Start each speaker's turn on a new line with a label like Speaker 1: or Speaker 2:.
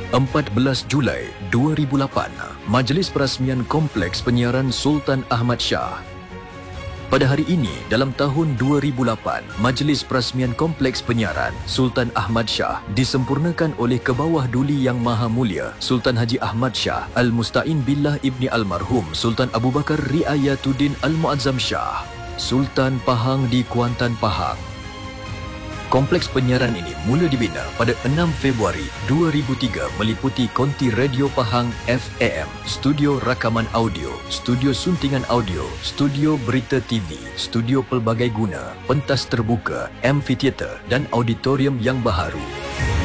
Speaker 1: 14 Julai 2008, Majlis Perasmian Kompleks Penyiaran Sultan Ahmad Shah. Pada hari ini, dalam tahun 2008, Majlis Perasmian Kompleks Penyiaran Sultan Ahmad Shah disempurnakan oleh Kebawah Duli Yang Maha Mulia Sultan Haji Ahmad Shah Al-Musta'in Billah Ibni Almarhum Sultan Abu Bakar Riayatuddin Al-Muazzam Shah, Sultan Pahang di Kuantan, Pahang. Kompleks penyiaran ini mula dibina pada 6 Februari 2003 meliputi konti Radio Pahang FAM, studio rakaman audio, studio suntingan audio, studio berita TV, studio pelbagai guna, pentas terbuka, amphitheater dan auditorium yang baharu.